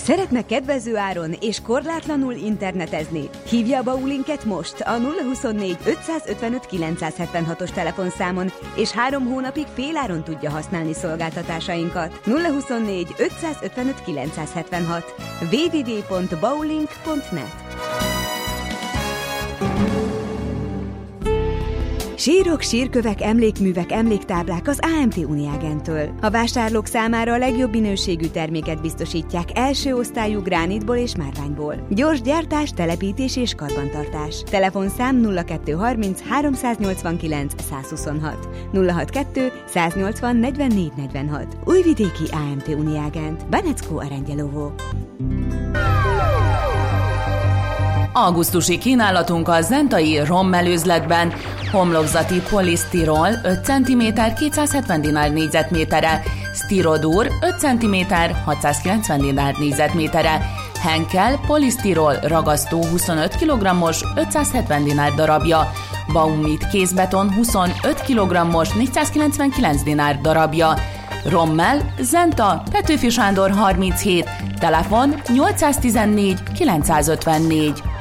Szeretne kedvező áron és korlátlanul internetezni? Hívja a Baulinket most a 024 555 976-os telefonszámon, és 3 hónapig féláron tudja használni szolgáltatásainkat. 024 555 976 www.baulink.net. Sírok, sírkövek, emlékművek, emléktáblák az AMT Uniágentől. A vásárlók számára a legjobb minőségű terméket biztosítják első osztályú gránitból és márványból. Gyors gyártás, telepítés és karbantartás. Telefonszám 0230 389 126 062 180 44 46. Újvidéki AMT Uniágent. Benecko Arangyelovo. Augusztusi kínálatunk a zentai rommelőzletben. Homlokzati polisztirol 5 cm 270 dinár négyzetméterre, sztirodur 5 cm 690 dinár négyzetméterre, Henkel polisztirol ragasztó 25 kg-os 570 dinár darabja, Baumit kézbeton 25 kg-os 499 dinár darabja, Rommel, Zenta, Petőfi Sándor 37, telefon 814 954.